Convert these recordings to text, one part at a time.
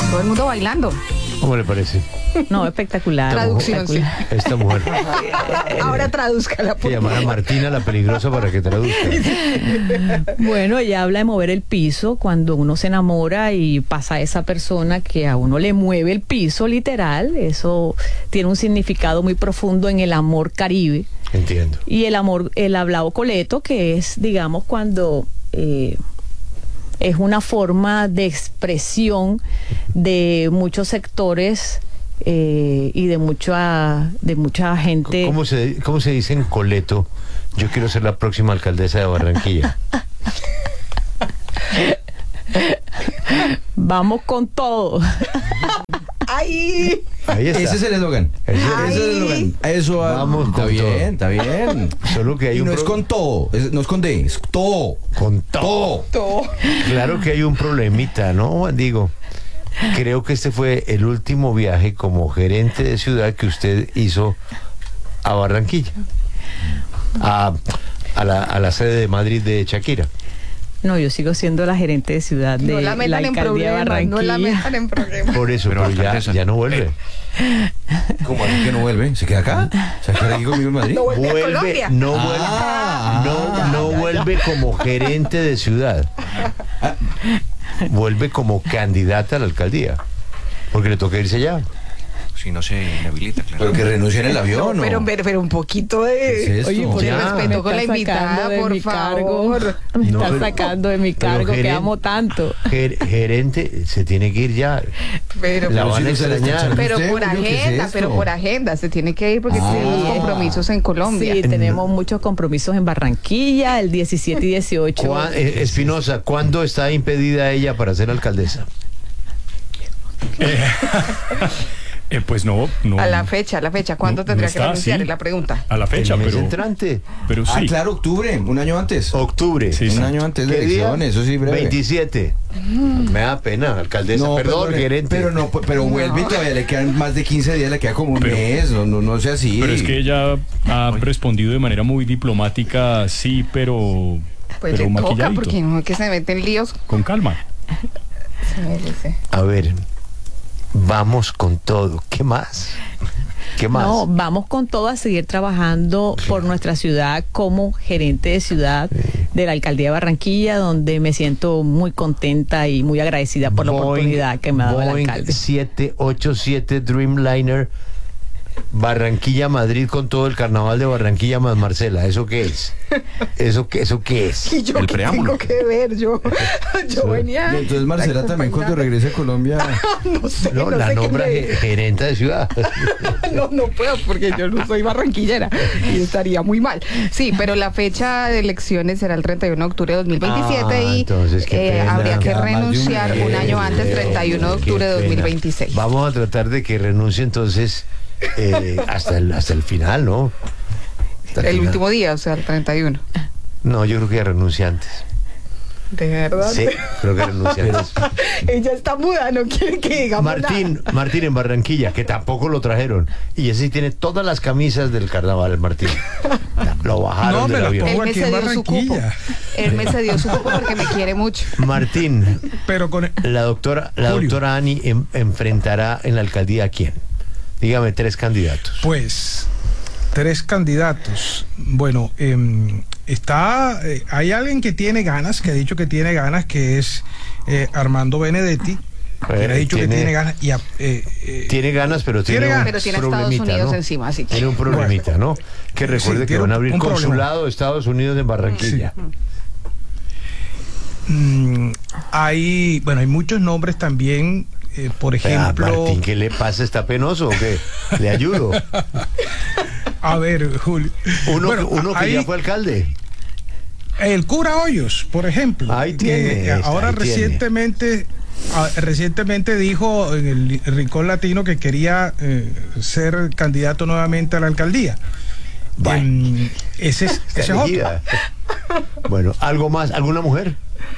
Todo el mundo bailando. ¿Cómo le parece? No, espectacular. Traducción, sí. Esta mujer. Ahora tradúzcala. Que llamar a Martina la peligrosa para que traduzca. Bueno, ella habla de mover el piso cuando uno se enamora y pasa a esa persona que a uno le mueve el piso, literal. Eso tiene un significado muy profundo en el amor caribe. Entiendo. Y el amor, el hablado coleto, que es, digamos, cuando es una forma de expresión de muchos sectores y de mucha gente. ¿Cómo se dice en coleto? Yo quiero ser la próxima alcaldesa de Barranquilla. Vamos con todo. ¡Ay! Ahí está. Ese es el eslogan. Ese es el eslogan. Eso Vamos está con bien, todo. está bien. Solo que hay Y un no es con todo, no es con D, es todo. con todo. Claro que hay un problemita, ¿no? Digo, creo que este fue el último viaje como gerente de ciudad que usted hizo a Barranquilla. A la sede de Madrid de Shakira. No, yo sigo siendo la gerente de ciudad de No la la metan en alcaldía de problemas, Barranquilla. no la metan en problemas. Por eso, Pero pero alcaldesa. ya no vuelve. ¿Cómo así que no vuelve? ¿Se queda acá? ¿Se queda aquí conmigo en Madrid? No vuelve a Colombia. No vuelve, no vuelve como gerente de ciudad. Vuelve como candidata a la alcaldía. Porque le toca irse ya. Si no se inhabilita, claro. Pero que renuncie en el avión, ¿no? Pero un poquito ¿Qué de... es esto? Oye, por de Ya. respeto con la Me está invitada, sacando de por mi favor. cargo. Me No, está pero- sacando de mi pero cargo que gerente- amo tanto. Gerente se tiene que ir ya. Pero, La van a si no se le está extrañar. echando- pero ¿Usted, por Julio, qué es agenda, esto? pero por agenda. Se tiene que ir porque tenemos compromisos en Colombia. Sí, tenemos muchos compromisos en Barranquilla, el 17 y 18. Espinosa, ¿cuándo está impedida ella para ser alcaldesa? Pues no. A la fecha. ¿Cuándo No, tendría no que está, renunciar? sí. Es la pregunta. A la fecha, El mes pero entrante. sí. Ah, claro, octubre, un año antes. Octubre. Sí, Un año antes de ¿Qué día? elecciones, eso sí, breve. 27. Me da pena, alcaldesa. No, Perdón, gerente. pero vuelve y todavía le quedan más de 15 días, le queda como un Pero- mes, no sea así. Pero es que ella ha respondido de manera muy diplomática, sí, pero Pues le toca maquilladito, porque no es que se meten líos. con calma. Se merece. A ver, vamos con todo. ¿Qué más? ¿Qué más? No, vamos con todo a seguir trabajando por nuestra ciudad como gerente de ciudad de la alcaldía de Barranquilla, donde me siento muy contenta y muy agradecida por la oportunidad que me ha dado el Boeing alcalde. 787 Dreamliner Barranquilla, Madrid, con todo el carnaval de Barranquilla más Marcela. ¿Eso qué es? ¿Eso qué es? ¿Y yo El qué preámbulo. tengo que ver? Yo venía... Y entonces Marcela también cuando regrese a Colombia. No sé, No, no la sé qué nombra me- gerenta de ciudad. No puedo porque yo no soy barranquillera y estaría muy mal. Sí, pero la fecha de elecciones será el 31 de octubre de 2027 Ah, y entonces, qué pena. habría que Queda más de un renunciar un año antes, Qué 31 de octubre de pena. 2026. Vamos a tratar de que renuncie entonces hasta el final, ¿no? Hasta El final. último día, o sea, el 31. No, yo creo que renuncia antes. ¿De verdad? Sí, creo que renuncia antes. Ella está muda, no quiere que digamos Martín en Barranquilla, que tampoco lo trajeron. Y ese sí tiene todas las camisas del carnaval, Martín. Lo bajaron No, me del las avión. nada. Él pongo me aquí en cedió su cupo. Barranquilla. Él me cedió su cupo porque me quiere mucho. Martín, Pero con la doctora Julio. Ani enfrentará en la alcaldía a quién. Dígame 3 candidatos. Pues 3 candidatos. Bueno, hay alguien que tiene ganas, que ha dicho que tiene ganas, que es Armando Benedetti. Que ha dicho que tiene ganas. Tiene ganas, pero Tiene tiene un ganas. Pero tiene a Estados problemita, Unidos ¿no? encima, así que... Tiene un problemita, ¿no? Que recuerde Sí, que tiene van a abrir un problema. consulado de Estados Unidos en Barranquilla. Hay muchos nombres también. Por ejemplo, Martín, ¿qué le pasa? ¿Está penoso o qué? ¿Le ayudo? a ver, Julio. Uno Bueno, que ahí- ya fue alcalde. El cura Hoyos, por ejemplo. Ahí tiene, Ahora ahí tiene. recientemente dijo en el Rincón Latino que quería ser candidato nuevamente a la alcaldía. Bueno. Ese es otro. Elegida. Bueno, ¿algo más? ¿Alguna mujer?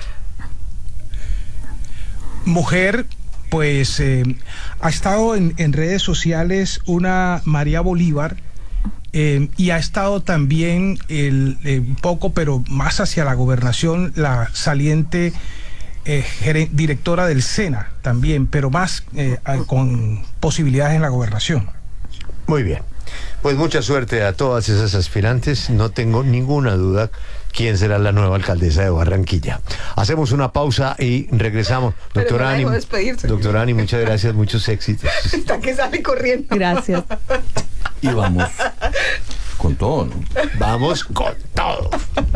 Mujer, pues ha estado en redes sociales una María Bolívar. Y ha estado también un poco, pero más hacia la gobernación, la saliente directora del SENA también, pero más con posibilidades en la gobernación. Muy bien. Pues mucha suerte a todas esas aspirantes. No tengo ninguna duda quién será la nueva alcaldesa de Barranquilla. Hacemos una pausa y regresamos. Pero Doctora no la Ani, dejo despedirse. doctora Ani, muchas gracias, muchos éxitos. Hasta que sale corriendo. Gracias. Y vamos con todo, ¿no? Vamos con todo.